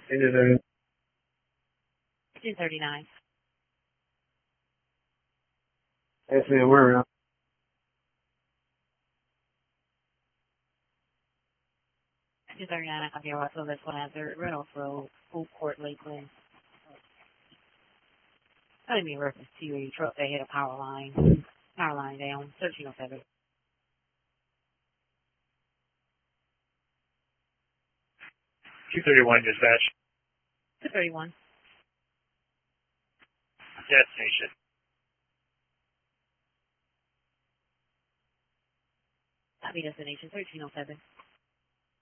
239. Yes, ma'am, we're around. 239, I can hear also this one answer. Reynolds Road, Food Court, Lakeland. That would be in reference to a truck that hit a power line down, 1307. 231 dispatch. 231. Destination. Copy destination, 1307.